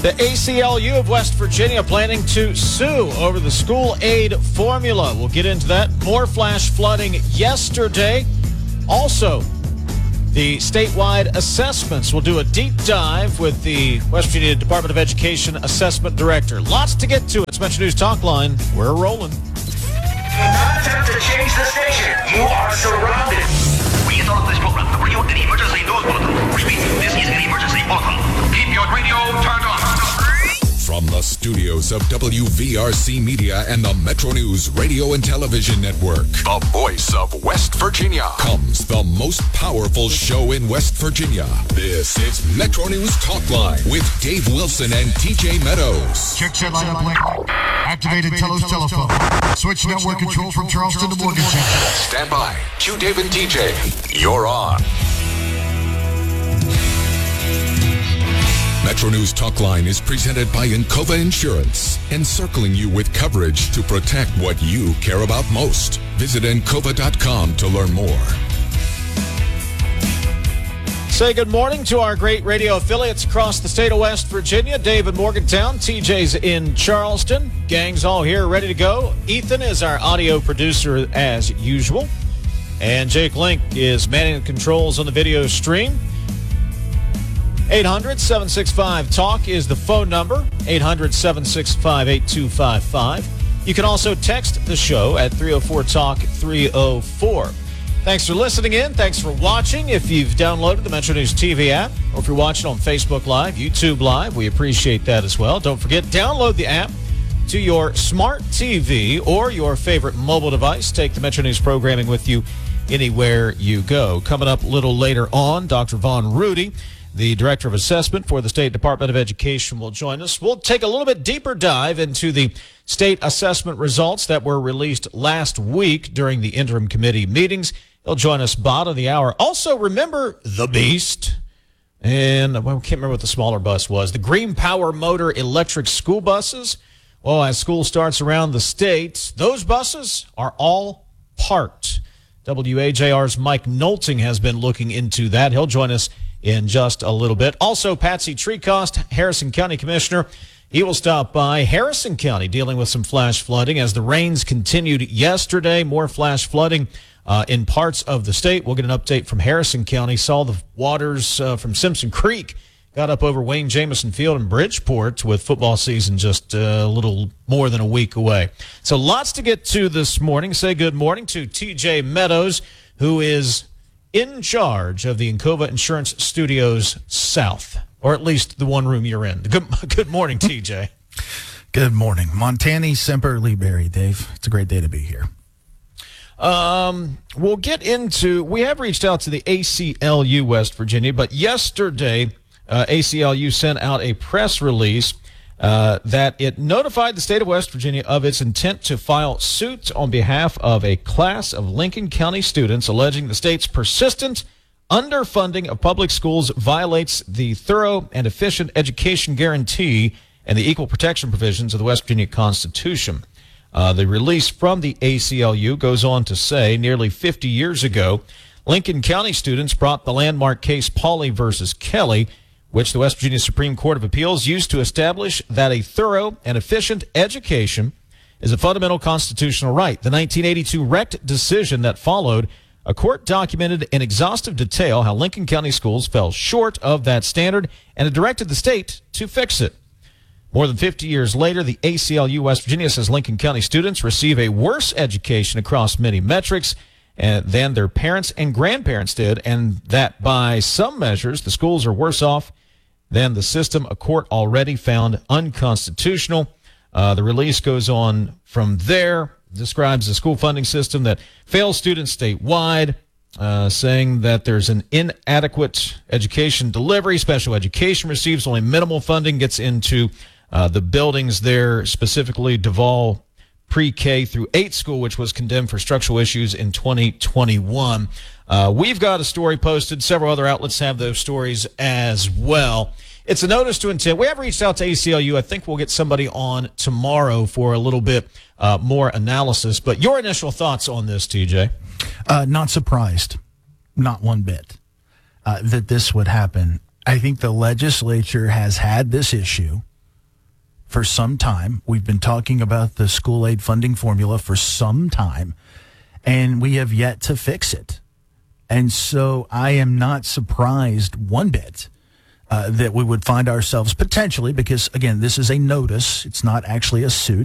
The ACLU of West Virginia planning to sue over the school aid formula. We'll get into that. More flash flooding yesterday. Also, the statewide assessments. We'll do a deep dive with the West Virginia Department of Education Assessment Director. Lots to get to. It's Metro News Talk Line. We're rolling. Do not attempt to change the station. You are surrounded. We interrupt this program to bring you an emergency news bulletin. Repeat, this is an emergency bulletin. Keep your radio turned on. From the studios of WVRC Media and the Metro News Radio and Television Network, the voice of West Virginia, comes the most powerful show in West Virginia. This is Metro News Talk Line with Dave Wilson and TJ Meadows. Check set line up link. Activated Telos telephone. Switch network control from Charleston to Morgantown. Stand by. Q Dave and TJ. You're on. Metro News Talk Line is presented by Encova Insurance, encircling you with coverage to protect what you care about most. Visit Encova.com to learn more. Say good morning to our great radio affiliates across the state of West Virginia. Dave in Morgantown, TJ's in Charleston. Gang's all here ready to go. Ethan is our audio producer as usual. And Jake Link is manning the controls on the video stream. 800-765-TALK is the phone number, 800-765-8255. You can also text the show at 304-TALK-304. Thanks for listening in. Thanks for watching. If you've downloaded the Metro News TV app, or if you're watching on Facebook Live, YouTube Live, we appreciate that as well. Don't forget, download the app to your smart TV or your favorite mobile device. Take the Metro News programming with you anywhere you go. Coming up a little later on, Dr. Vaughn Rudy, the Director of Assessment for the State Department of Education, will join us. We'll take a little bit deeper dive into the state assessment results that were released last week during the interim committee meetings. He'll join us bottom of the hour. Also, remember the Beast, and I can't remember what the smaller bus was, the Green Power Motor electric school buses. Well, as school starts around the state, those buses are all parked. WAJR's Mike Nolting has been looking into that. He'll join us in just a little bit. Also, Patsy Treecost, Harrison County Commissioner, he will stop by. Harrison County dealing with some flash flooding as the rains continued yesterday. More flash flooding in parts of the state. We'll get an update from Harrison County. Saw the waters from Simpson Creek got up over Wayne Jamison Field in Bridgeport with football season just a little more than a week away. So lots to get to this morning. Say good morning to TJ Meadows, who is in charge of the Encova Insurance Studios South, or at least the one room you're in. Good morning, TJ. Good morning. Montani Semper Liberi, Dave. It's a great day to be here. We'll get into, we have reached out to the ACLU West Virginia, but yesterday ACLU sent out a press release that it notified the state of West Virginia of its intent to file suit on behalf of a class of Lincoln County students alleging the state's persistent underfunding of public schools violates the thorough and efficient education guarantee and the equal protection provisions of the West Virginia Constitution. The release from the ACLU goes on to say nearly 50 years ago, Lincoln County students brought the landmark case Pauley versus Kelly, which the West Virginia Supreme Court of Appeals used to establish that a thorough and efficient education is a fundamental constitutional right. The 1982 RECT decision that followed, a court documented in exhaustive detail how Lincoln County schools fell short of that standard and it directed the state to fix it. More than 50 years later, the ACLU West Virginia says Lincoln County students receive a worse education across many metrics than their parents and grandparents did, and that by some measures, the schools are worse off than the system a court already found unconstitutional. The release goes on from there, describes the school funding system that fails students statewide, saying that there's an inadequate education delivery. Special education receives only minimal funding, gets into the buildings there, specifically Duval Pre-K through 8 school, which was condemned for structural issues in 2021. We've got a story posted. Several other outlets have those stories as well. It's a notice to intent. We have reached out to ACLU. I think we'll get somebody on tomorrow for a little bit more analysis. But your initial thoughts on this, TJ? Not surprised, not one bit, that this would happen. I think the legislature has had this issue for some time. We've been talking about the school aid funding formula for some time, and we have yet to fix it. And so I am not surprised one bit that we would find ourselves potentially, because, again, this is a notice. It's not actually a suit.